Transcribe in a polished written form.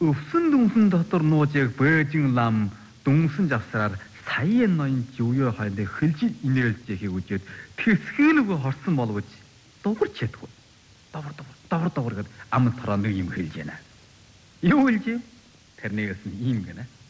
өвсөн дүнсэн дотор нууж яг Бээжин лам дүнсэн завсраар саяын ноён живё хайнд хэлж инээлж хийгүүжээд тэсгээлгүй хорсон болгож дуурч ядгүй. Давар гэд ам тараа нэг юм хэлж яана. Юу хэлж юм? Тэрнээс нь ийм гэнэ.